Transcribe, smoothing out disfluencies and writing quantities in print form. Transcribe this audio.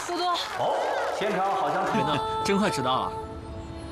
多多， 哦，现场好像真快迟到了。